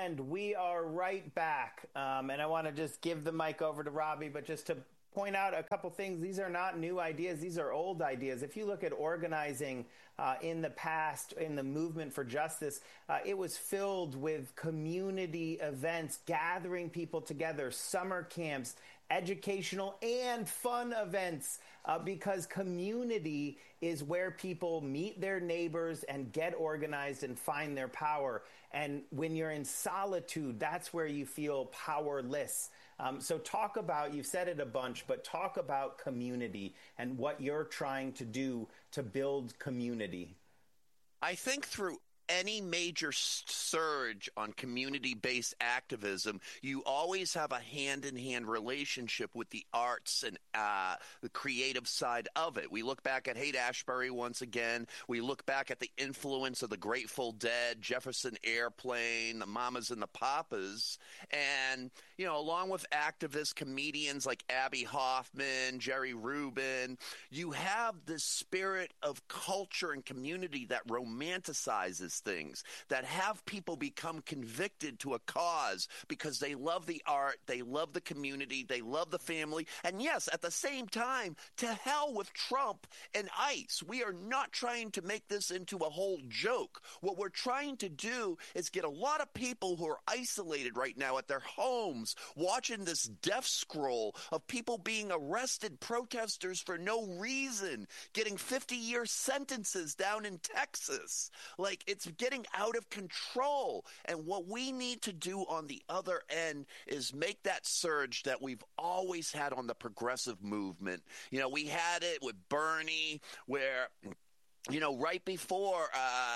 friend, we are right back. And I want to just give the mic over to Robbie, but just to point out a couple things. These are not new ideas. These are old ideas. If you look at organizing in the past in the movement for justice, it was filled with community events, gathering people together, summer camps, educational and fun events, because community is where people meet their neighbors and get organized and find their power. And when you're in solitude, that's where you feel powerless. So talk about, you've said it a bunch, but talk about community and what you're trying to do to build community. I think through any major surge on community-based activism, you always have a hand-in-hand relationship with the arts and the creative side of it. We look back at Haight-Ashbury once again. We look back at the influence of the Grateful Dead, Jefferson Airplane, the Mamas and the Papas, and, you know, along with activist comedians like Abby Hoffman, Jerry Rubin, you have this spirit of culture and community that romanticizes things, that have people become convicted to a cause because they love the art, they love the community, they love the family. And yes, at the same time, to hell with Trump and ICE. We are not trying to make this into a whole joke. What we're trying to do is get a lot of people who are isolated right now at their homes watching this death scroll of people being arrested, protesters for no reason, getting 50-year sentences down in Texas. Like, it's getting out of control. And what we need to do on the other end is make that surge that we've always had on the progressive movement. You know, we had it with Bernie, where, you know, right before,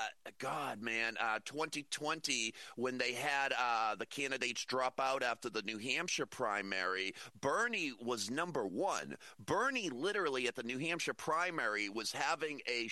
2020, when they had the candidates drop out after the New Hampshire primary, Bernie was number one. Bernie literally at the New Hampshire primary was having a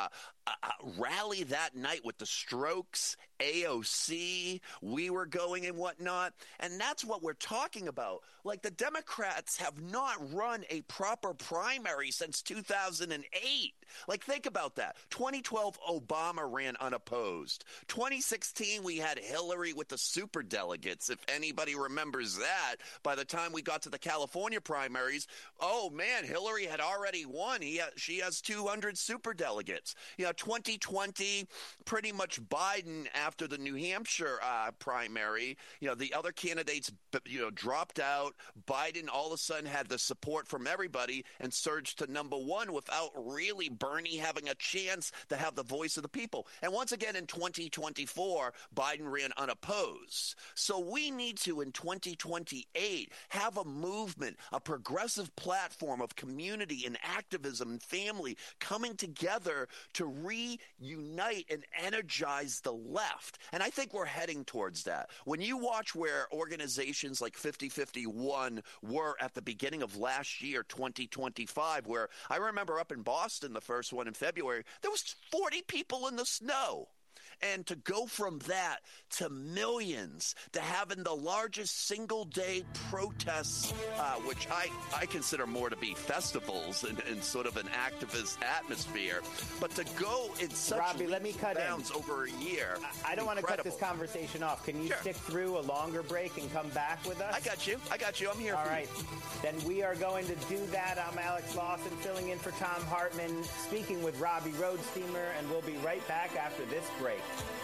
rally that night with the Strokes, AOC, we were going and whatnot. And that's what we're talking about. Like, the Democrats have not run a proper primary since 2008. Like, think about that. 2012, Obama ran unopposed. 2016, we had Hillary with the superdelegates. If anybody remembers that, by the time we got to the California primaries, oh man, Hillary had already won. She has 200 superdelegates. You know, 2020, pretty much Biden after the New Hampshire primary. You know, the other candidates, dropped out. Biden all of a sudden had the support from everybody and surged to number one without really Bernie having a chance to have the voice of the people. And once again, in 2024, Biden ran unopposed. So we need to, in 2028, have a movement, a progressive platform of community and activism and family coming together to reunite and energize the left. And I think we're heading towards that. When you watch where organizations like 5051 were at the beginning of last year, 2025, where I remember up in Boston, the first one in February, there was 40 people in the snow. And to go from that to millions, to having the largest single-day protests, which I consider more to be festivals and sort of an activist atmosphere, but to go in such Robbie, let me cut bounds over a year. I don't want to cut this conversation off. Can you stick through a longer break and come back with us? I got you. I'm here. All right. Then we are going to do that. I'm Alex Lawson, filling in for Thom Hartmann, speaking with Robbie Roadsteamer, and we'll be right back after this break.